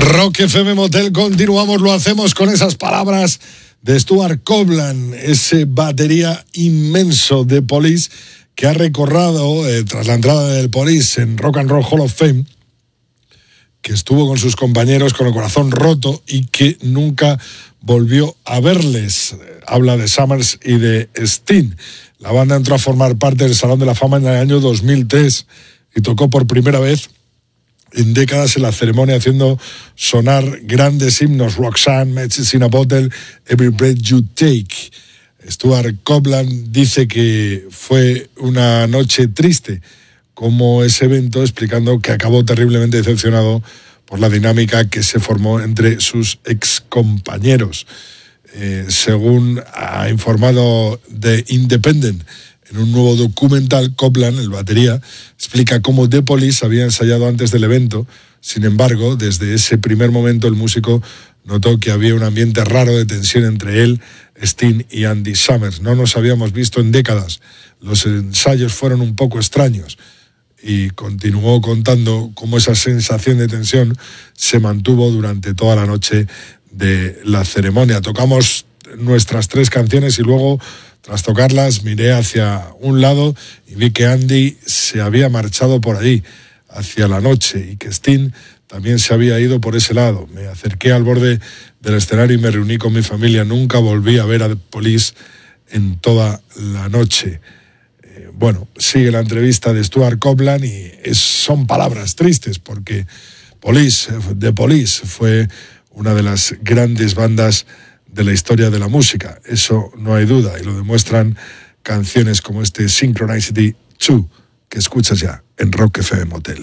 Rock FM Motel, continuamos, lo hacemos con esas palabras de Stuart Copeland, ese batería inmenso de Police que ha recorrido tras la entrada del Police en Rock and Roll Hall of Fame, que estuvo con sus compañeros con el corazón roto y que nunca volvió a verles. Habla de Summers y de Sting. La banda entró a formar parte del Salón de la Fama en el año 2003 y tocó por primera vez en décadas en la ceremonia, haciendo sonar grandes himnos: Roxanne, Matches in a Bottle, Every Breath You Take. Stuart Copeland dice que fue una noche triste como ese evento, explicando que acabó terriblemente decepcionado por la dinámica que se formó entre sus excompañeros. Según ha informado The Independent, en un nuevo documental, Copeland, el batería, explica cómo The Police había ensayado antes del evento. Sin embargo, desde ese primer momento el músico notó que había un ambiente raro de tensión entre él, Sting y Andy Summers. No nos habíamos visto en décadas. Los ensayos fueron un poco extraños. Y continuó contando cómo esa sensación de tensión se mantuvo durante toda la noche de la ceremonia. Tocamos nuestras 3 canciones y luego, tras tocarlas, miré hacia un lado y vi que Andy se había marchado por allí, hacia la noche, y que Sting también se había ido por ese lado. Me acerqué al borde del escenario y me reuní con mi familia. Nunca volví a ver a The Police en toda la noche. Bueno, sigue la entrevista de Stuart Copeland y son palabras tristes porque The Police fue una de las grandes bandas de la historia de la música. Eso no hay duda, y lo demuestran canciones como este Synchronicity 2 que escuchas ya en Rock FM Motel.